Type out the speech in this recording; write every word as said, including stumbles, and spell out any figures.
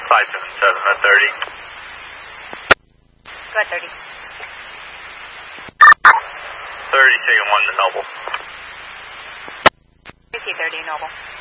five seven seven at thirty. Go ahead, thirty. thirty, taking one to Noble. fifty thirty, Noble.